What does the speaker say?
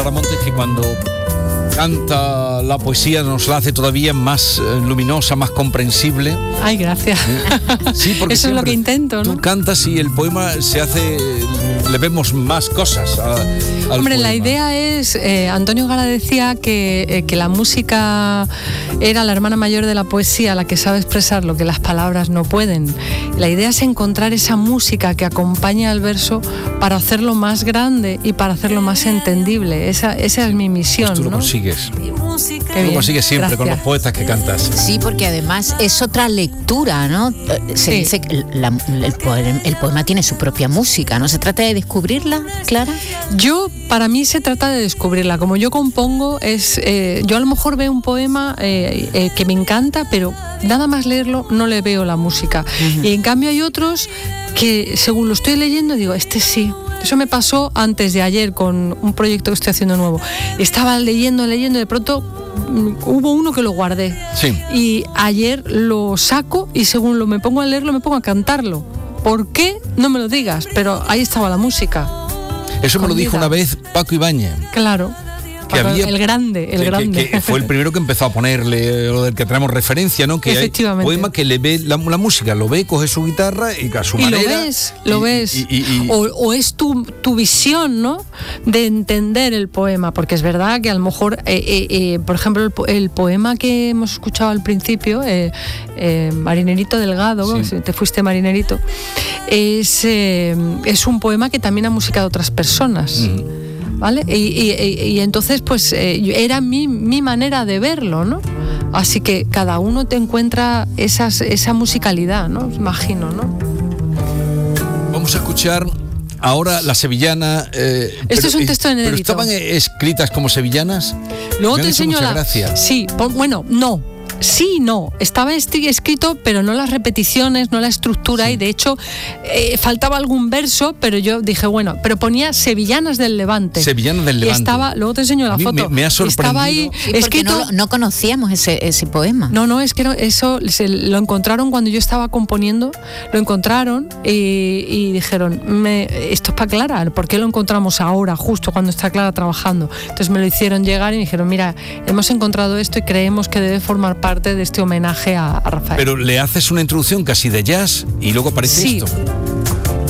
Clara Montes, que cuando canta la poesía nos la hace todavía más luminosa, más comprensible. Ay, gracias. Sí, porque eso es lo que intento, ¿no? Tú cantas y el poema se hace, le vemos más cosas al Hombre, poema. la idea es, Antonio Gala decía que la música era la hermana mayor de la poesía, la que sabe expresar lo que las palabras no pueden. La idea es encontrar esa música que acompaña al verso para hacerlo más grande y para hacerlo más entendible. Esa es mi misión, Pues tú lo ¿no? consigues. Qué Lo bien, consigues siempre gracias. con los poetas que cantas. Sí, porque además es otra lectura, ¿no? Se Sí. dice que el poema tiene su propia música, ¿no? ¿Se trata de descubrirla, Clara? Para mí se trata de descubrirla. Como yo compongo, yo a lo mejor veo un poema que me encanta, pero nada más leerlo no le veo la música. Y en cambio hay otros que según lo estoy leyendo digo, este sí. Eso me pasó antes de ayer con un proyecto que estoy haciendo nuevo. Estaba leyendo y de pronto hubo uno que lo guardé. Sí. Y ayer lo saco y según me pongo a leerlo, me pongo a cantarlo. ¿Por qué? No me lo digas, pero ahí estaba la música. Eso me lo dijo Escondida. una vez Paco Ibáñez. Claro. Que había, el grande. que fue el primero que empezó a ponerle lo del que tenemos referencia, ¿no? Que Efectivamente. hay poema que le ve la música, lo ve, coge su guitarra y a su manera. Lo ves. O es tu visión, ¿no? De entender el poema, porque es verdad que a lo mejor, por ejemplo, el poema que hemos escuchado al principio, Marinerito Delgado, Sí. Te fuiste marinerito, es un poema que también ha musicado otras personas. ¿Vale? Y entonces pues era mi manera de verlo, ¿no? Así que cada uno te encuentra esa musicalidad, ¿no? Imagino, ¿no? Vamos a escuchar ahora La Sevillana. Esto es un texto inédito. ¿Pero estaban escritas como sevillanas? Luego Me te han hecho enseño mucha gracia. Sí, bueno, no. Sí, no. Estaba escrito, pero no las repeticiones, no la estructura, y de hecho faltaba algún verso, pero yo dije, bueno, pero ponía Sevillanas del Levante. Sevillanas del Y Levante. luego te enseño la foto. Me ha sorprendido. Estaba ahí Sí, porque escrito. no conocíamos ese poema. No, es que eso lo encontraron cuando yo estaba componiendo, lo encontraron y dijeron, esto es para Clara, ¿por qué lo encontramos ahora, justo cuando está Clara trabajando? Entonces me lo hicieron llegar y me dijeron, mira, hemos encontrado esto y creemos que debe formar parte de este homenaje a Rafael. Pero le haces una introducción casi de jazz y luego aparece esto.